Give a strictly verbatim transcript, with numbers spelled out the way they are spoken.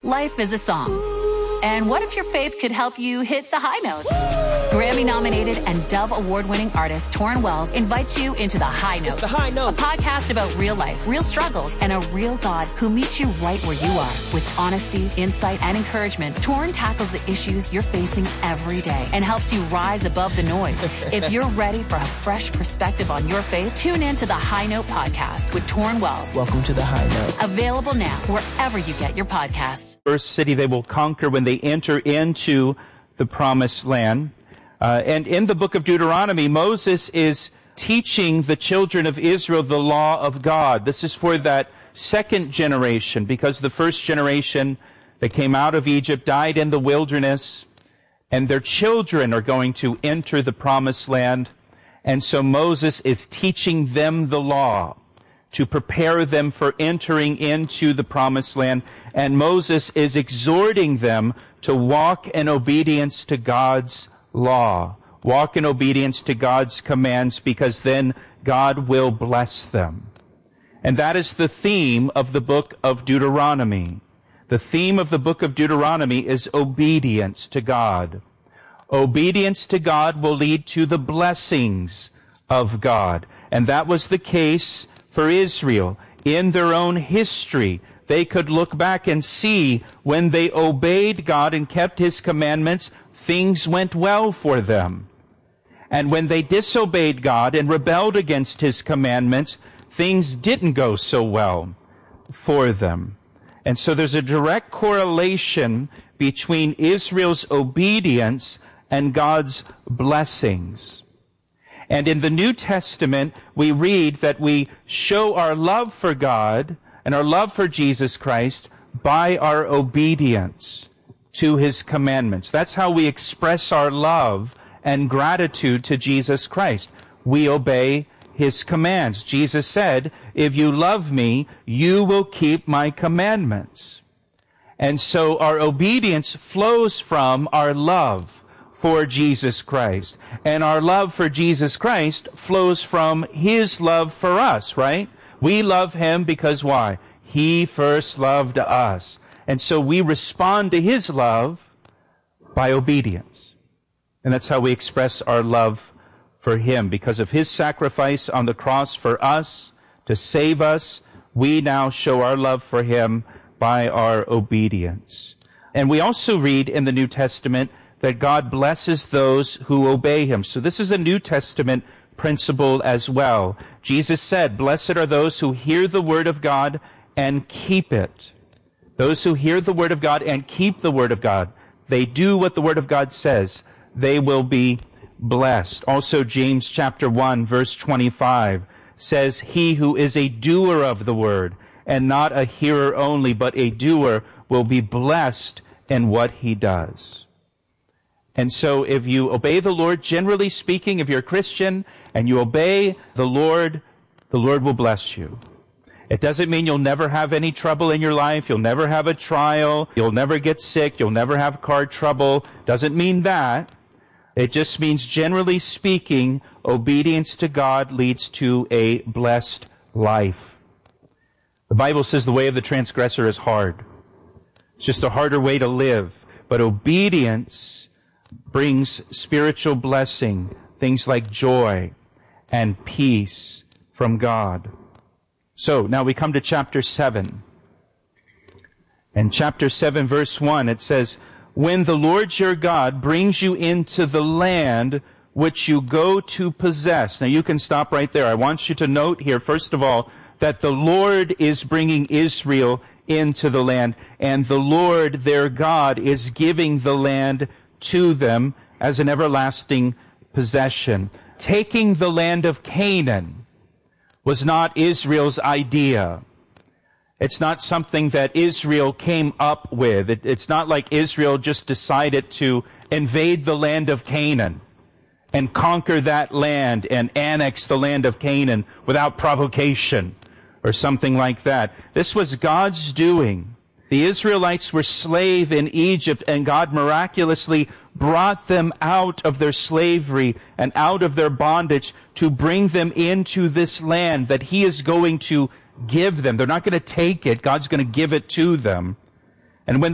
Life is a song. And what if your faith could help you hit the high notes? Grammy-nominated and Dove Award-winning artist Torrin Wells invites you into The High Note. It's The High Note. A podcast about real life, real struggles, and a real God who meets you right where you are. With honesty, insight, and encouragement, Torrin tackles the issues you're facing every day and helps you rise above the noise. If you're ready for a fresh perspective on your faith, tune in to The High Note podcast with Torrin Wells. Welcome to The High Note. Available now wherever you get your podcasts. First city they will conquer when they enter into the promised land. Uh, and in the book of Deuteronomy, Moses is teaching the children of Israel the law of God. This is for that second generation, because the first generation that came out of Egypt died in the wilderness, and their children are going to enter the promised land. And so Moses is teaching them the law to prepare them for entering into the promised land. And Moses is exhorting them to walk in obedience to God's law. Walk in obedience to God's commands, because then God will bless them. And that is the theme of the book of Deuteronomy. The theme of the book of Deuteronomy is obedience to God. Obedience to God will lead to the blessings of God. And that was the case for Israel. In their own history, they could look back and see when they obeyed God and kept His commandments, things went well for them. And when they disobeyed God and rebelled against His commandments, things didn't go so well for them. And so there's a direct correlation between Israel's obedience and God's blessings. And in the New Testament, we read that we show our love for God and our love for Jesus Christ by our obedience to His commandments. That's how we express our love and gratitude to Jesus Christ. We obey His commands. Jesus said, "If you love me, you will keep my commandments." And so our obedience flows from our love for Jesus Christ. And our love for Jesus Christ flows from His love for us, right? We love Him because why? He first loved us. And so we respond to His love by obedience. And that's how we express our love for Him. Because of His sacrifice on the cross for us, to save us, we now show our love for Him by our obedience. And we also read in the New Testament that God blesses those who obey Him. So this is a New Testament principle as well. Jesus said, "Blessed are those who hear the word of God and keep it." Those who hear the word of God and keep the word of God, they do what the word of God says, they will be blessed. Also, James chapter one, verse twenty-five says, "He who is a doer of the word and not a hearer only, but a doer, will be blessed in what he does." And so if you obey the Lord, generally speaking, if you're a Christian and you obey the Lord, the Lord will bless you. It doesn't mean you'll never have any trouble in your life. You'll never have a trial. You'll never get sick. You'll never have car trouble. Doesn't mean that. It just means, generally speaking, obedience to God leads to a blessed life. The Bible says the way of the transgressor is hard. It's just a harder way to live. But obedience brings spiritual blessing, things like joy and peace from God. So now we come to chapter seven. In chapter seven, verse one, it says, "When the Lord your God brings you into the land which you go to possess." Now you can stop right there. I want you to note here, first of all, that the Lord is bringing Israel into the land, and the Lord their God is giving the land to them as an everlasting possession. Taking the land of Canaan was not Israel's idea. It's not something that Israel came up with. It, it's not like Israel just decided to invade the land of Canaan and conquer that land and annex the land of Canaan without provocation or something like that. This was God's doing. The Israelites were slave in Egypt, and God miraculously brought them out of their slavery and out of their bondage to bring them into this land that He is going to give them. They're not going to take it. God's going to give it to them. And when